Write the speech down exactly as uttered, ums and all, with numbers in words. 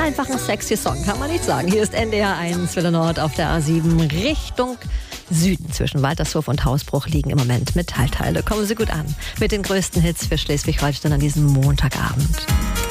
einfach ein sexy Song, kann man nicht sagen. Hier ist N D R eins, Welle Nord auf der A sieben Richtung Süden. Zwischen Waltershof und Hausbruch liegen im Moment Metallteile. Kommen Sie gut an mit den größten Hits für Schleswig-Holstein an diesem Montagabend.